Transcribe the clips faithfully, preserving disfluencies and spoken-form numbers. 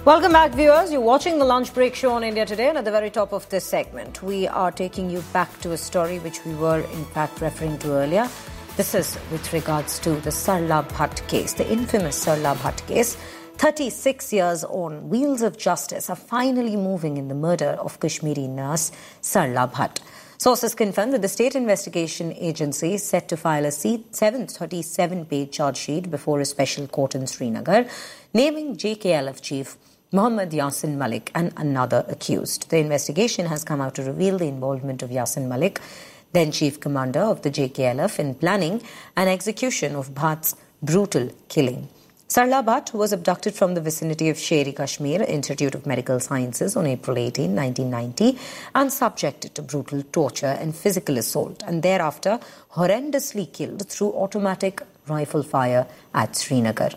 Welcome back, viewers. You're watching the Lunch Break Show on India Today, and at the very top of this segment, we are taking you back to a story which we were, in fact, referring to earlier. This is with regards to the Sarla Bhatt case, the infamous Sarla Bhatt case. thirty-six years on, wheels of justice are finally moving in the murder of Kashmiri nurse Sarla Bhatt. Sources confirm that the State Investigation Agency is set to file a seven hundred thirty-seven page charge sheet before a special court in Srinagar, naming J K L F chief Mohammad Yasin Malik and another accused. The investigation has come out to reveal the involvement of Yasin Malik, then chief commander of the J K L F, in planning and execution of Bhatt's brutal killing. Sarla Bhatt was abducted from the vicinity of Sher-e Kashmir Institute of Medical Sciences on April eighteenth, nineteen ninety and subjected to brutal torture and physical assault, and thereafter horrendously killed through automatic rifle fire at Srinagar.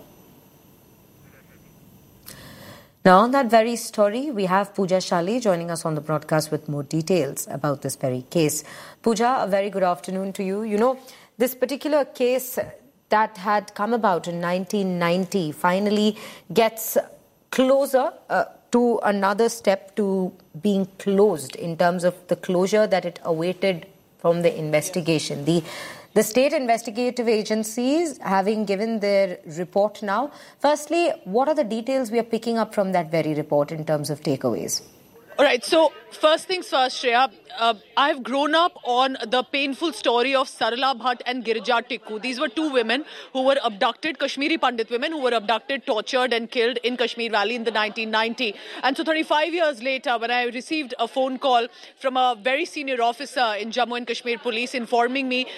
Now, on that very story, we have Pooja Shali joining us on the broadcast with more details about this very case. Pooja, a very good afternoon to you. You know, this particular case that had come about in nineteen ninety finally gets closer uh, to another step to being closed in terms of the closure that it awaited from the investigation. The The state investigative agencies having given their report now. Firstly, what are the details we are picking up from that very report in terms of takeaways? All right, so first things first, Shreya, uh, I've grown up on the painful story of Sarla Bhatt and Girija Tikku. These were two women who were abducted, Kashmiri Pandit women who were abducted, tortured and killed in Kashmir Valley in the nineteen ninety. And so thirty-five years later, when I received a phone call from a very senior officer in Jammu and Kashmir Police informing me